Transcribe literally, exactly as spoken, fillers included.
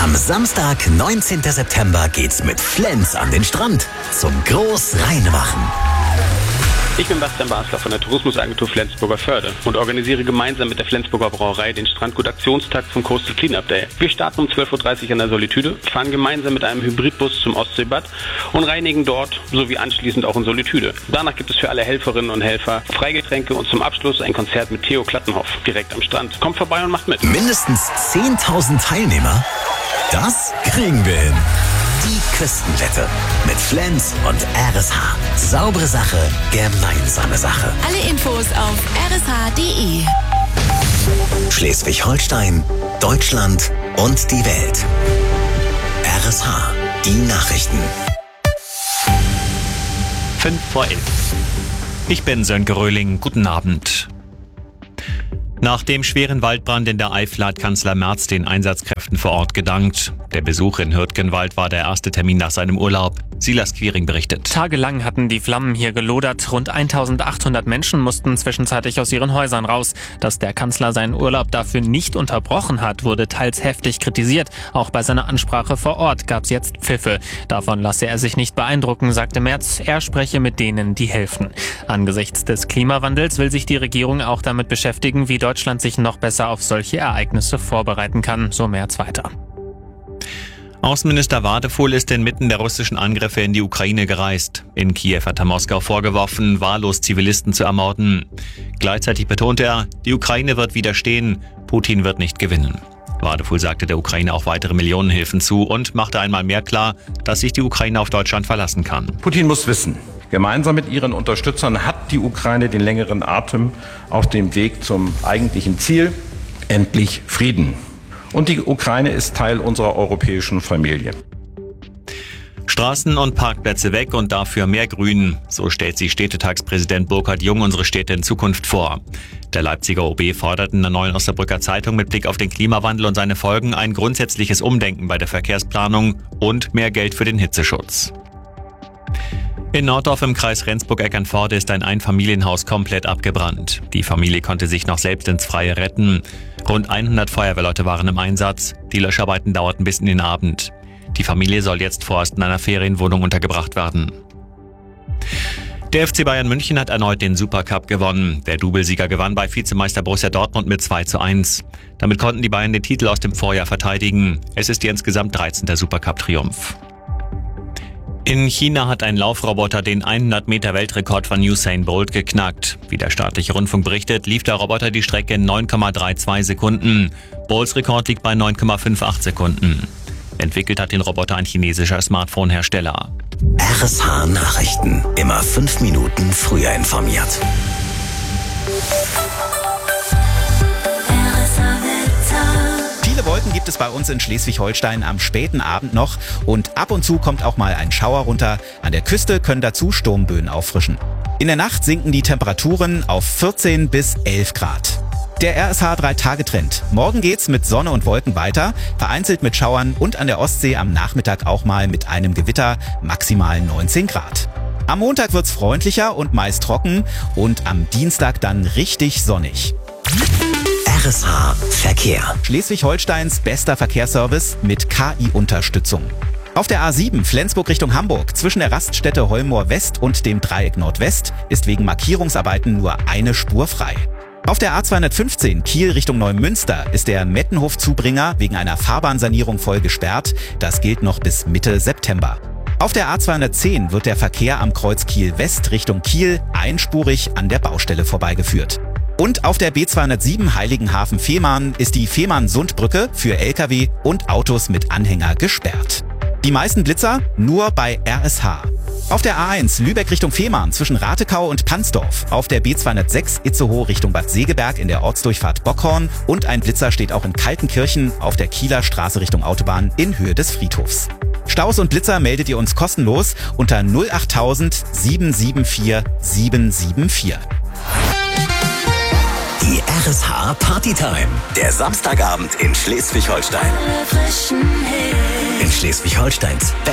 Am Samstag, neunzehnten September, geht's mit Flens an den Strand zum Großreinmachen. Ich bin Bastian Basler von der Tourismusagentur Flensburger Förde und organisiere gemeinsam mit der Flensburger Brauerei den Strandgut-Aktionstag zum Coastal Cleanup Day. Wir starten um zwölf Uhr dreißig an der Solitude, fahren gemeinsam mit einem Hybridbus zum Ostseebad und reinigen dort sowie anschließend auch in Solitude. Danach gibt es für alle Helferinnen und Helfer Freigetränke und zum Abschluss ein Konzert mit Theo Klattenhoff direkt am Strand. Kommt vorbei und macht mit. Mindestens zehntausend Teilnehmer? Das kriegen wir hin. Die Küstenwette mit Flens und R S H. Saubere Sache, gemeinsame Sache. Alle Infos auf r s h punkt d e. Schleswig-Holstein, Deutschland und die Welt. R S H, die Nachrichten. Fünf vor elf. Ich bin Sönke Röhling. Guten Abend. Nach dem schweren Waldbrand in der Eifel hat Kanzler Merz den Einsatzkräften vor Ort gedankt. Der Besuch in Hürtgenwald war der erste Termin nach seinem Urlaub. Silas Quiring berichtet. Tagelang hatten die Flammen hier gelodert. Rund eintausendachthundert Menschen mussten zwischenzeitlich aus ihren Häusern raus. Dass der Kanzler seinen Urlaub dafür nicht unterbrochen hat, wurde teils heftig kritisiert. Auch bei seiner Ansprache vor Ort gab es jetzt Pfiffe. Davon lasse er sich nicht beeindrucken, sagte Merz. Er spreche mit denen, die helfen. Angesichts des Klimawandels will sich die Regierung auch damit beschäftigen, wie Deutschland sich noch besser auf solche Ereignisse vorbereiten kann, so Merz weiter. Außenminister Wadefuhl ist inmitten der russischen Angriffe in die Ukraine gereist. In Kiew hat er Moskau vorgeworfen, wahllos Zivilisten zu ermorden. Gleichzeitig betonte er, die Ukraine wird widerstehen, Putin wird nicht gewinnen. Wadefuhl sagte der Ukraine auch weitere Millionenhilfen zu und machte einmal mehr klar, dass sich die Ukraine auf Deutschland verlassen kann. Putin muss wissen, gemeinsam mit ihren Unterstützern hat die Ukraine den längeren Atem auf dem Weg zum eigentlichen Ziel, endlich Frieden. Und die Ukraine ist Teil unserer europäischen Familie. Straßen und Parkplätze weg und dafür mehr Grün. So stellt sich Städtetagspräsident Burkhard Jung unsere Städte in Zukunft vor. Der Leipziger O B fordert in der Neuen Osnabrücker Zeitung mit Blick auf den Klimawandel und seine Folgen ein grundsätzliches Umdenken bei der Verkehrsplanung und mehr Geld für den Hitzeschutz. In Norddorf im Kreis Rendsburg-Eckernförde ist ein Einfamilienhaus komplett abgebrannt. Die Familie konnte sich noch selbst ins Freie retten. Rund hundert Feuerwehrleute waren im Einsatz. Die Löscharbeiten dauerten bis in den Abend. Die Familie soll jetzt vorerst in einer Ferienwohnung untergebracht werden. Der F C Bayern München hat erneut den Supercup gewonnen. Der Doublesieger gewann bei Vizemeister Borussia Dortmund mit zwei zu eins. Damit konnten die Bayern den Titel aus dem Vorjahr verteidigen. Es ist ihr insgesamt dreizehnter Supercup-Triumph. In China hat ein Laufroboter den hundert Meter Weltrekord von Usain Bolt geknackt. Wie der staatliche Rundfunk berichtet, lief der Roboter die Strecke in neun Komma zweiunddreißig Sekunden. Bolts Rekord liegt bei neun Komma achtundfünfzig Sekunden. Entwickelt hat den Roboter ein chinesischer Smartphone-Hersteller. R S H Nachrichten. Immer fünf Minuten früher informiert. Wolken gibt es bei uns in Schleswig-Holstein am späten Abend noch und ab und zu kommt auch mal ein Schauer runter. An der Küste können dazu Sturmböen auffrischen. In der Nacht sinken die Temperaturen auf vierzehn bis elf Grad. Der R S H drei Tage Trend. Morgen geht's mit Sonne und Wolken weiter, vereinzelt mit Schauern und an der Ostsee am Nachmittag auch mal mit einem Gewitter, maximal neunzehn Grad. Am Montag wird's freundlicher und meist trocken und am Dienstag dann richtig sonnig. R S H Verkehr. Schleswig-Holsteins bester Verkehrsservice mit K I-Unterstützung. Auf der A sieben Flensburg Richtung Hamburg zwischen der Raststätte Holmoor West und dem Dreieck Nordwest ist wegen Markierungsarbeiten nur eine Spur frei. Auf der A zweihundertfünfzehn Kiel Richtung Neumünster ist der Mettenhof-Zubringer wegen einer Fahrbahnsanierung voll gesperrt. Das gilt noch bis Mitte September. Auf der A zweihundertzehn wird der Verkehr am Kreuz Kiel West Richtung Kiel einspurig an der Baustelle vorbeigeführt. Und auf der B zweihundertsieben Heiligenhafen-Fehmarn ist die Fehmarn-Sundbrücke für L K W und Autos mit Anhänger gesperrt. Die meisten Blitzer nur bei R S H. Auf der A eins Lübeck Richtung Fehmarn zwischen Ratekau und Pansdorf. Auf der B zweihundertsechs Itzehoe Richtung Bad Segeberg in der Ortsdurchfahrt Bockhorn. Und ein Blitzer steht auch in Kaltenkirchen auf der Kieler Straße Richtung Autobahn in Höhe des Friedhofs. Staus und Blitzer meldet ihr uns kostenlos unter null acht tausend sieben sieben vier sieben sieben vier. Die R S H Partytime. Der Samstagabend in Schleswig-Holstein. In Schleswig-Holsteins